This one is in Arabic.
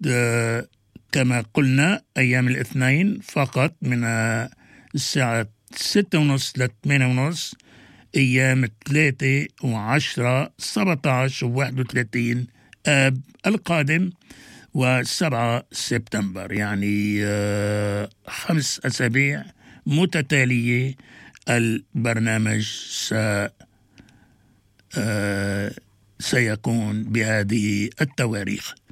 كما قلنا أيام الاثنين فقط من الساعة 6:30 ل 8:30. أيام 3 و10 17 و31 آب القادم و7 سبتمبر، يعني 5 أسابيع متتالية البرنامج سيكون بهذه التواريخ.